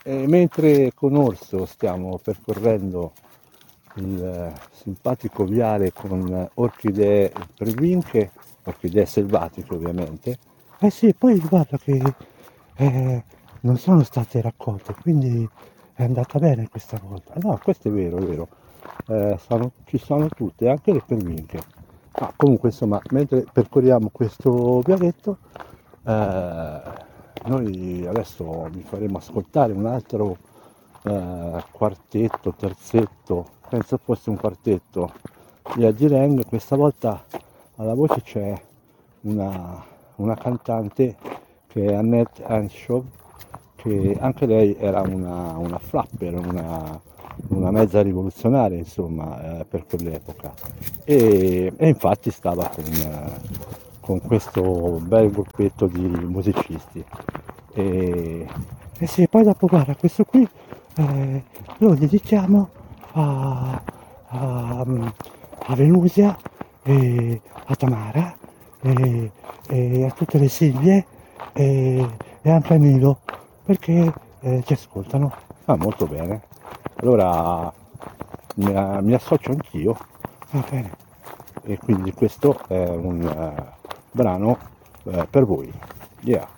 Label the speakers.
Speaker 1: E mentre con Orso stiamo percorrendo il simpatico viale con orchidee pervinche, orchidee selvatiche ovviamente. Eh sì, poi guarda che non sono state raccolte, quindi è andata bene questa volta. No, questo è vero, è vero. Ci sono tutte, anche le pervinche. Ah, comunque insomma, mentre percorriamo questo vialetto, eh, noi adesso vi faremo ascoltare un altro quartetto, terzetto, penso fosse un quartetto di Eddie Lang. Questa volta alla voce c'è una, una cantante che è Annette Henshaw, che anche lei era una flapper, una mezza rivoluzionaria insomma per quell'epoca e infatti stava con questo bel gruppetto di musicisti e, e sì, poi dopo guarda questo qui lo dedichiamo a, a, a Venusia e a Tamara e a tutte le Silvie e anche a Nilo perché ci ascoltano. Ah, molto bene. Allora mi associo anch'io. Va bene. E quindi questo è un brano per voi. Yeah.